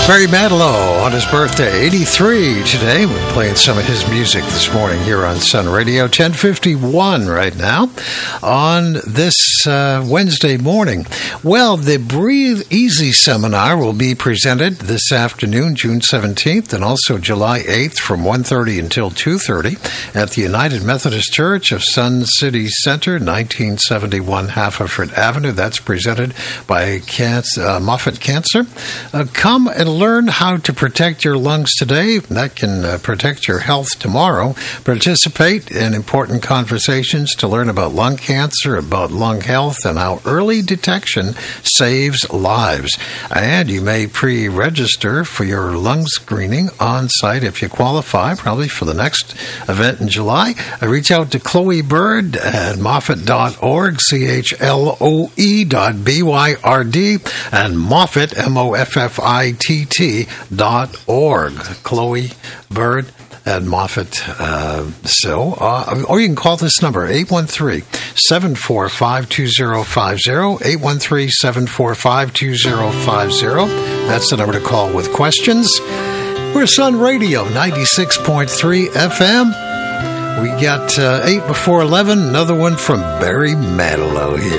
Barry Manilow on his birthday, 83 today. We're playing some of his music this morning here on Sun Radio, 10:51 right now on this Wednesday morning. Well, the Breathe Easy seminar will be presented this afternoon, June 17th, and also July 8th from 1:30 until 2:30 at the United Methodist Church of Sun City Center, 1971 Haverford Avenue. That's presented by Moffitt Cancer. Come and learn how to protect your lungs today. That can protect your health tomorrow. Participate in important conversations to learn about lung cancer, about lung health, and how early detection saves lives. And you may pre-register for your lung screening on site if you qualify, probably for the next event in July. Reach out to Chloe Bird at Moffitt.org, CHLOE.BYRD, and Moffitt, MOFFITT.org. Chloe Bird at Moffitt. Or you can call this number, 813-745-2050, 813-745-2050. That's the number to call with questions. We're Sun Radio, 96.3 FM. We got 8 before 11, another one from Barry Manilow here.